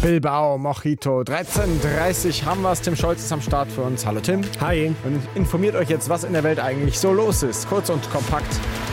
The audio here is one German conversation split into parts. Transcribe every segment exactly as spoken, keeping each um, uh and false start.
Bilbao, Mojito. dreizehn Uhr dreißig haben wir es. Tim Scholz ist am Start für uns. Hallo Tim. Hi. Und informiert euch jetzt, was in der Welt eigentlich so los ist. Kurz und kompakt.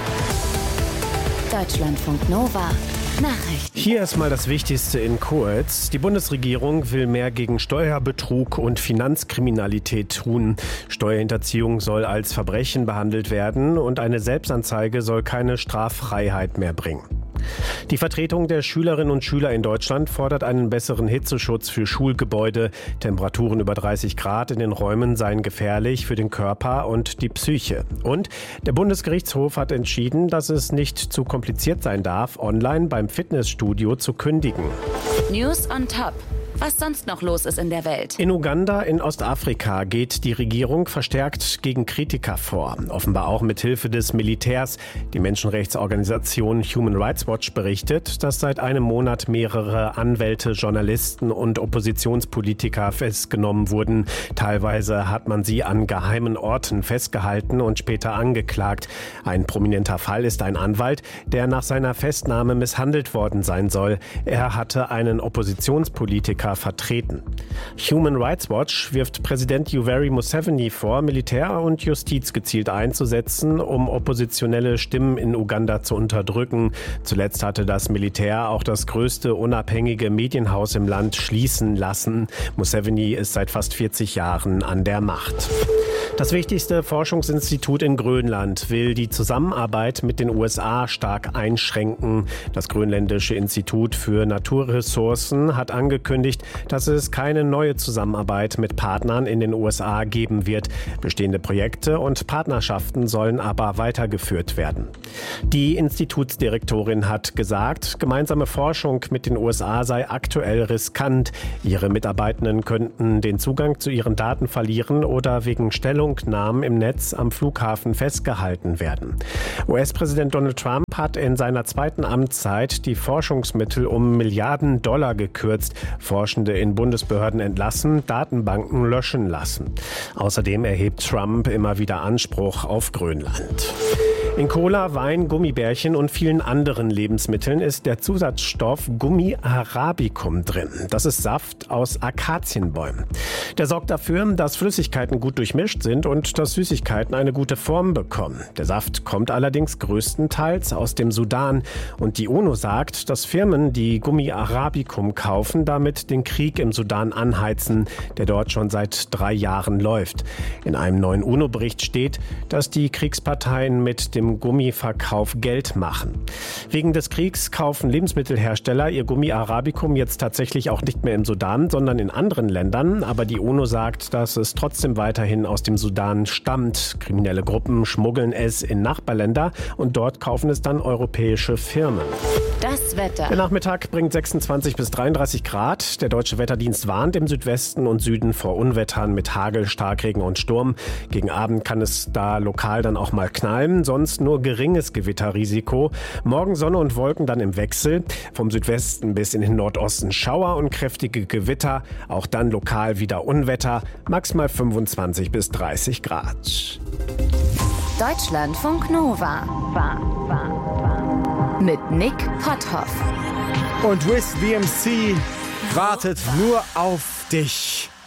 Deutschlandfunk Nova. Nachrichten. Hier ist mal das Wichtigste in kurz. Die Bundesregierung will mehr gegen Steuerbetrug und Finanzkriminalität tun. Steuerhinterziehung soll als Verbrechen behandelt werden und eine Selbstanzeige soll keine Straffreiheit mehr bringen. Die Vertretung der Schülerinnen und Schüler in Deutschland fordert einen besseren Hitzeschutz für Schulgebäude. Temperaturen über dreißig Grad in den Räumen seien gefährlich für den Körper und die Psyche. Und der Bundesgerichtshof hat entschieden, dass es nicht zu kompliziert sein darf, online beim Fitnessstudio zu kündigen. News on Top. Was sonst noch los ist in der Welt. In Uganda in Ostafrika geht die Regierung verstärkt gegen Kritiker vor. Offenbar auch mit Hilfe des Militärs. Die Menschenrechtsorganisation Human Rights Watch berichtet, dass seit einem Monat mehrere Anwälte, Journalisten und Oppositionspolitiker festgenommen wurden. Teilweise hat man sie an geheimen Orten festgehalten und später angeklagt. Ein prominenter Fall ist ein Anwalt, der nach seiner Festnahme misshandelt worden sein soll. Er hatte einen Oppositionspolitiker vertreten. Human Rights Watch wirft Präsident Yoweri Museveni vor, Militär und Justiz gezielt einzusetzen, um oppositionelle Stimmen in Uganda zu unterdrücken. Zuletzt hatte das Militär auch das größte unabhängige Medienhaus im Land schließen lassen. Museveni ist seit fast vierzig Jahren an der Macht. Das wichtigste Forschungsinstitut in Grönland will die Zusammenarbeit mit den U S A stark einschränken. Das Grönländische Institut für Naturressourcen hat angekündigt, dass es keine neue Zusammenarbeit mit Partnern in den U S A geben wird. Bestehende Projekte und Partnerschaften sollen aber weitergeführt werden. Die Institutsdirektorin hat gesagt, gemeinsame Forschung mit den U S A sei aktuell riskant. Ihre Mitarbeitenden könnten den Zugang zu ihren Daten verlieren oder wegen Stellungnahmen im Netz am Flughafen festgehalten werden. U S-Präsident Donald Trump hat in seiner zweiten Amtszeit die Forschungsmittel um Milliarden Dollar gekürzt, Forschende in Bundesbehörden entlassen, Datenbanken löschen lassen. Außerdem erhebt Trump immer wieder Anspruch auf Grönland. In Cola, Wein, Gummibärchen und vielen anderen Lebensmitteln ist der Zusatzstoff Gummi arabicum drin. Das ist Saft aus Akazienbäumen. Der sorgt dafür, dass Flüssigkeiten gut durchmischt sind und dass Süßigkeiten eine gute Form bekommen. Der Saft kommt allerdings größtenteils aus dem Sudan. Und die UNO sagt, dass Firmen, die Gummi arabicum kaufen, damit den Krieg im Sudan anheizen, der dort schon seit drei Jahren läuft. In einem neuen UNO-Bericht steht, dass die Kriegsparteien mit dem Gummiverkauf Geld machen. Wegen des Kriegs kaufen Lebensmittelhersteller ihr Gummi arabicum jetzt tatsächlich auch nicht mehr im Sudan, sondern in anderen Ländern. Aber die UNO sagt, dass es trotzdem weiterhin aus dem Sudan stammt. Kriminelle Gruppen schmuggeln es in Nachbarländer und dort kaufen es dann europäische Firmen. Das Wetter. Der Nachmittag bringt sechsundzwanzig bis dreiunddreißig Grad. Der Deutsche Wetterdienst warnt im Südwesten und Süden vor Unwettern mit Hagel, Starkregen und Sturm. Gegen Abend kann es da lokal dann auch mal knallen, sonst nur geringes Gewitterrisiko. Morgen Sonne und Wolken dann im Wechsel. Vom Südwesten bis in den Nordosten Schauer und kräftige Gewitter. Auch dann lokal wieder Unwetter. Maximal fünfundzwanzig bis dreißig Grad. Deutschlandfunk Nova. War, war, war. Mit Nick Potthoff. Und Wiz B M C wartet nur auf dich.